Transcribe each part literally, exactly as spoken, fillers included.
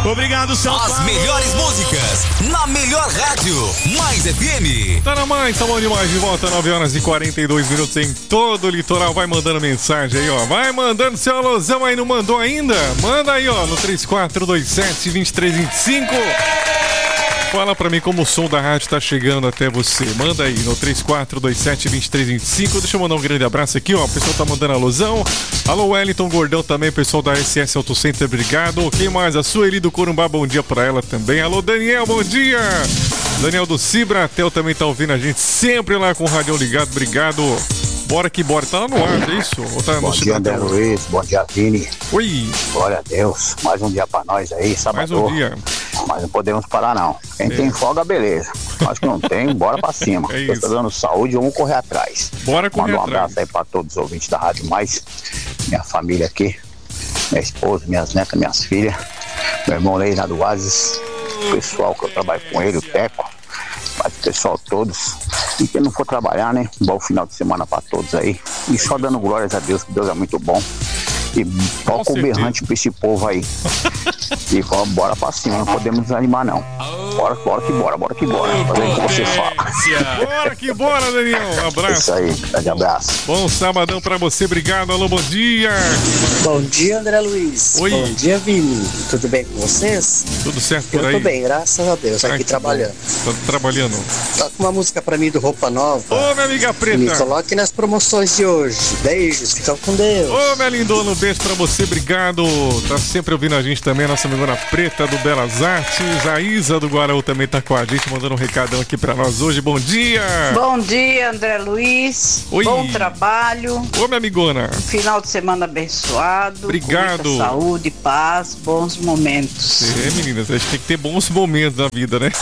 Obrigado, seu As Paulo. melhores músicas, na melhor rádio, Mais F M. Tá na mais, tá bom demais. De volta, nove horas e quarenta e dois minutos em todo o litoral. Vai mandando mensagem aí, ó. Vai mandando seu alôzão aí, não mandou ainda? Manda aí, ó, no três quatro dois sete, dois três dois cinco. Fala pra mim como o som da rádio tá chegando até você. Manda aí no três quatro dois sete, dois três dois cinco. Deixa eu mandar um grande abraço aqui, ó. O pessoal tá mandando alusão. Alô, Wellington Gordão também, pessoal da S S Auto Center, obrigado. Quem mais? A Sueli do Corumbá, bom dia pra ela também. Alô, Daniel, bom dia. Daniel do Cibra, Theo também tá ouvindo a gente sempre lá com o rádio ligado, obrigado. Bora que bora, tá lá no ar, é isso? Ou tá bom dia, André Luiz, bom dia, Vini. Oi. Glória a Deus, mais um dia pra nós aí, sábado. Mais um dia. Mas não podemos parar não. Quem é. tem folga, beleza. Acho que não tem, bora pra cima. É isso. Tô dando saúde, vamos correr atrás. Bora correr Manda um atrás. abraço aí pra todos os ouvintes da Rádio Mais, minha família aqui, minha esposa, minhas netas, minhas filhas, meu irmão Leonardo Oasis, o pessoal que eu trabalho com ele, o Teco, mas o pessoal todos. E quem não for trabalhar, né? Um bom final de semana pra todos aí. E só dando glórias a Deus, que Deus é muito bom. E toca o berrante pra esse povo aí. E vamos, bora pra cima, não podemos desanimar não. Bora, bora que bora, bora que bora. Fazer o que você fala. Bora que bora, Daniel. Um abraço. Isso aí, grande abraço. Bom sabadão pra você, obrigado. Alô, bom dia. Bom dia, André Luiz. Oi. Bom dia, Vini. Tudo bem com vocês? Tudo certo por Eu aí? tô bem, graças a Deus, aqui Ai, trabalhando. Tá trabalhando. Toca uma música pra mim do Roupa Nova. Ô, minha amiga preta. Me coloque nas promoções de hoje. Beijos, ficam com Deus. Ô, minha lindona, um beijo pra você, obrigado. Tá sempre ouvindo a gente também, a nossa amigona preta do Belas Artes. A Isa do Guaraú também tá com a gente, mandando um recadão aqui pra nós hoje. Bom dia. Bom dia, André Luiz. Oi. Bom trabalho. Ô, minha amigona. Final de semana abençoado. Obrigado. Com muita saúde, paz, bons momentos. É, meninas, a gente tem que ter bons momentos na vida, né?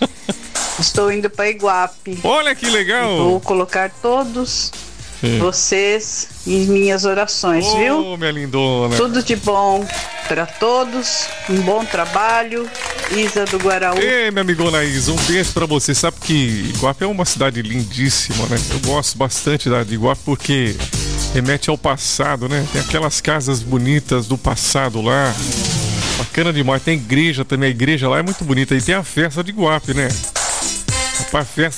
Estou indo para Iguape. Olha que legal. Vou colocar todos é. vocês em minhas orações, oh, viu? Ô, minha lindona. Tudo de bom para todos. Um bom trabalho. Isa do Guaraú. Ei, minha amigona Isa, um beijo pra você. Sabe que Iguape é uma cidade lindíssima, né? Eu gosto bastante da de Iguape porque remete ao passado, né? Tem aquelas casas bonitas do passado lá. Bacana demais. Tem igreja também. A igreja lá é muito bonita. E tem a festa de Iguape, né? A festa